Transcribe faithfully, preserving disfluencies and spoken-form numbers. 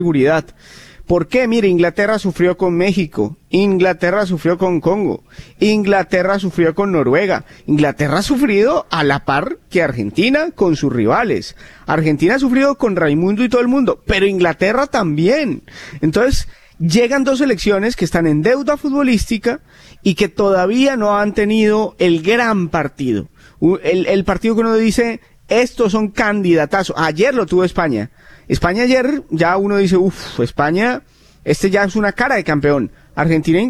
seguridad. ¿Por qué? Mire, Inglaterra sufrió con México, Inglaterra sufrió con Congo, Inglaterra sufrió con Noruega, Inglaterra ha sufrido a la par que Argentina con sus rivales. Argentina ha sufrido con Raimundo y todo el mundo, pero Inglaterra también. Entonces, llegan dos selecciones que están en deuda futbolística y que todavía no han tenido el gran partido. El, el partido que uno dice, estos son candidatazos. Ayer lo tuvo España. España ayer, ya uno dice, uff, España, este ya es una cara de campeón. Argentina